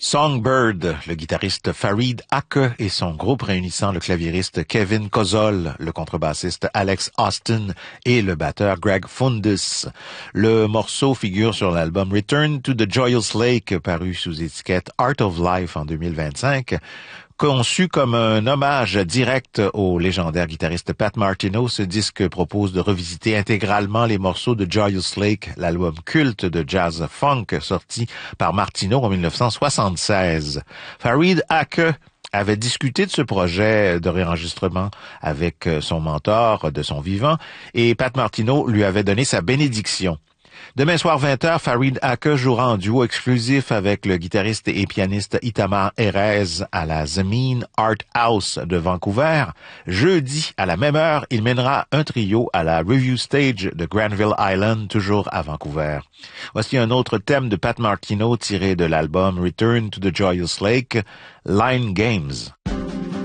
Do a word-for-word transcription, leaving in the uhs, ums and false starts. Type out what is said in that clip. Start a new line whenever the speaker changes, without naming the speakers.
Songbird, le guitariste Farid Ake et son groupe réunissant le claviériste Kevin Kozol, le contrebassiste Alex Austin et le batteur Greg Fundus. Le morceau figure sur l'album Return to the Joyous Lake, paru sous étiquette Art of Life en deux mille vingt-cinq. Conçu comme un hommage direct au légendaire guitariste Pat Martino, ce disque propose de revisiter intégralement les morceaux de Joyous Lake, l'album culte de jazz funk sorti par Martino en dix-neuf cent soixante-seize. Farid Ake avait discuté de ce projet de réenregistrement avec son mentor de son vivant et Pat Martino lui avait donné sa bénédiction. Demain soir vingt heures, Farid Ake jouera en duo exclusif avec le guitariste et pianiste Itamar Erez à la Zemeen Art House de Vancouver. Jeudi, à la même heure, il mènera un trio à la Review Stage de Granville Island, toujours à Vancouver. Voici un autre thème de Pat Martino tiré de l'album Return to the Joyous Lake, Line Games.